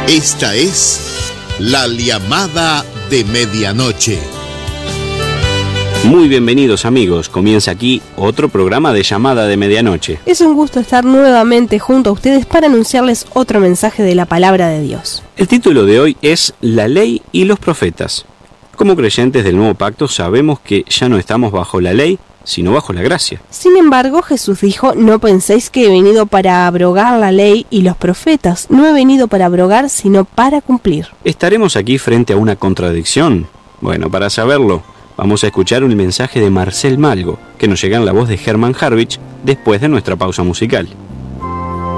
Esta es la llamada de medianoche. Muy bienvenidos amigos, comienza aquí otro programa de llamada de medianoche. Es un gusto estar nuevamente junto a ustedes para anunciarles otro mensaje de la palabra de Dios. El título de hoy es La ley y los profetas. Como creyentes del nuevo pacto sabemos que ya no estamos bajo la ley, sino bajo la gracia. Sin embargo, Jesús dijo, no penséis que he venido para abrogar la ley y los profetas. No he venido para abrogar, sino para cumplir. ¿Estaremos aquí frente a una contradicción? Bueno, para saberlo, vamos a escuchar un mensaje de Marcel Malgo, que nos llega en la voz de Herman Harwich después de nuestra pausa musical.